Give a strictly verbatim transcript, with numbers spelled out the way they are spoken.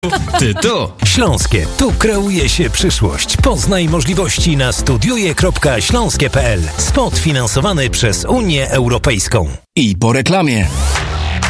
Tyto. Śląskie. Tu kreuje się przyszłość. Poznaj możliwości na studiuje kropka śląskie kropka p l. Spot finansowany przez Unię Europejską. I po reklamie.